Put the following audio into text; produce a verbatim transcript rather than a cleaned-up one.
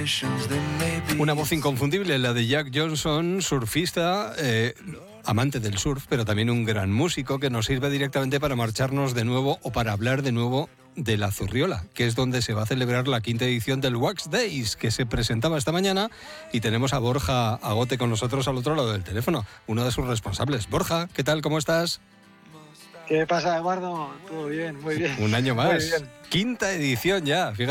Una voz inconfundible, la de Jack Johnson, surfista, eh, amante del surf, pero también un gran músico que nos sirve directamente para marcharnos de nuevo o para hablar de nuevo de la Zurriola, que es donde se va a celebrar la quinta edición del Wax Days, que se presentaba esta mañana, y tenemos a Borja Agote con nosotros al otro lado del teléfono, uno de sus responsables. Borja, ¿qué tal? ¿Cómo estás? ¿Qué pasa, Eduardo? Todo bien, muy bien. Un año más. Muy bien. Quinta edición ya, fíjate.